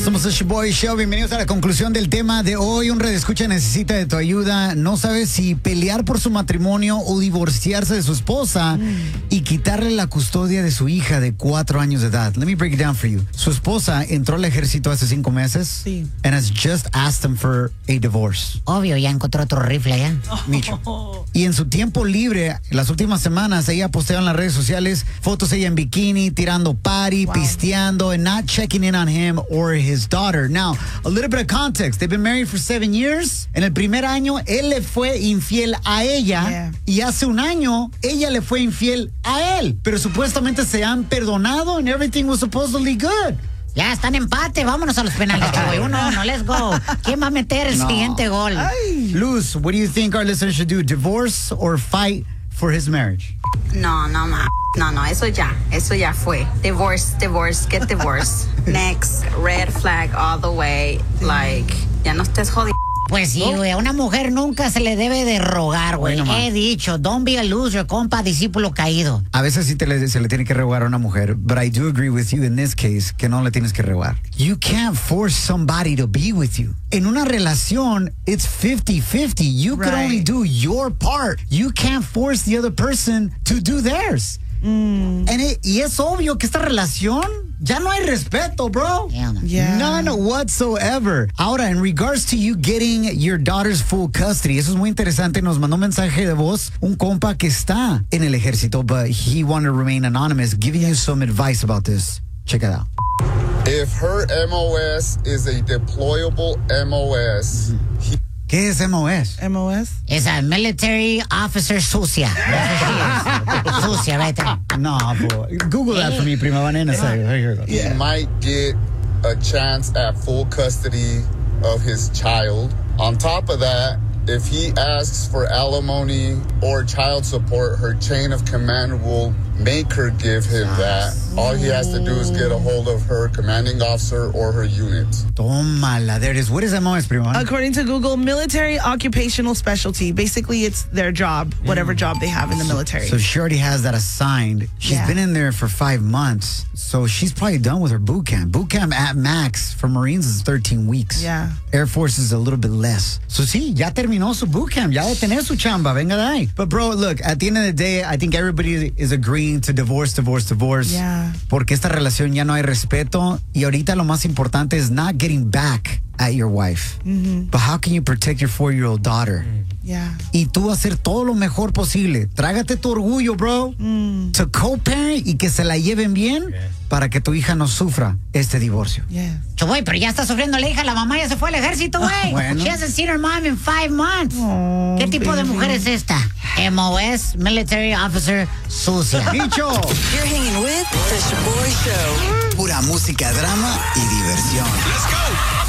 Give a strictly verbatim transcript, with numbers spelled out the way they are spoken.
Somos el Shoboy Show. Bienvenidos a la conclusión del tema de hoy. Un redescucha necesita de tu ayuda. No sabe si pelear por su matrimonio o divorciarse de su esposa mm. y quitarle la custodia de su hija de cuatro años de edad. Let me break it down for you. Su esposa entró al ejército hace cinco meses. Sí. And has just asked him for a divorce. Obvio, ya encontró otro rifle ya. Micho. Y en su tiempo libre, las últimas semanas, ella posteó en las redes sociales fotos ella en bikini, tirando party, wow. pisteando, and not checking in on him or his his daughter. Now, a little bit of context. They've been married for seven years. En el primer año, él le fue infiel a ella. Yeah. Y hace un año, ella le fue infiel a él. Pero supuestamente se han perdonado and everything was supposedly good. Ya están en empate. Vámonos a los penales, güey. Uno, no, let's go. ¿Quién va a meter el no. siguiente gol? Ay. Luz, what do you think our listeners should do? Divorce or fight for his marriage? No, no, ma. No, no, eso ya, eso ya fue. Divorce, divorce, get divorced. Next, red flag all the way. Like, ya no estés jodiendo. Pues sí, güey, a una mujer nunca se le debe de rogar, güey. Bueno, He dicho, don't be a loser, compa, discípulo caído. A veces sí te le, se le tiene que rogar a una mujer, but I do agree with you in this case, que no le tienes que rogar. You can't force somebody to be with you. En una relación, it's fifty-fifty. You right. can only do your part. You can't force the other person to do theirs. Mm. And it, y es obvio que esta relación ya no hay respeto, bro. Yeah. Yeah. None whatsoever. Ahora, in regards to you getting your daughter's full custody, eso es muy interesante. Nos mandó un mensaje de voz un compa que está en el ejército, but he wanted to remain anonymous, giving you some advice about this. Check it out. If her M O S is a deployable M O S, mm-hmm. he ¿Qué es M O S? M O S? Es a military officer sucia. Sucia, right there. No, bro. Google that for me, prima. Yeah. He might get a chance at full custody of his child. On top of that, if he asks for alimony or child support, her chain of command will make her give him that. All he has to do is get a hold of her commanding officer or her unit. Tómala, there it is. What is M O S, primo? According to Google, military occupational specialty. Basically, it's their job, whatever mm. job they have in the military. So she already has that assigned. She's yeah. been in there for five months, so she's probably done with her boot camp. Boot camp at max for Marines is thirteen weeks. Yeah. Air Force is a little bit less. So sí, ya terminó su boot camp. Ya de tener su chamba. Venga de ahí. But bro, look, at the end of the day, I think everybody is agreeing to divorce, divorce, divorce. Yeah. Porque esta relación ya no hay respeto. Y ahorita lo más importante es not getting back at your wife. Mm-hmm. But how can you protect your four-year-old daughter? Yeah. Y tú hacer todo lo mejor posible. Trágate tu orgullo, bro. Mm. To co-parent y que se la lleven bien yeah. para que tu hija no sufra este divorcio. Yeah. Choboy, pero ya está sufriendo la hija. La mamá ya se fue al ejército, güey. Ah, bueno. She hasn't seen her mom in five months. Oh, ¿Qué tipo baby. de mujer es esta? M O S, Military Officer Sucia. Bicho. You're hanging with the Shoboy Show. Pura música, drama y diversión. Let's go.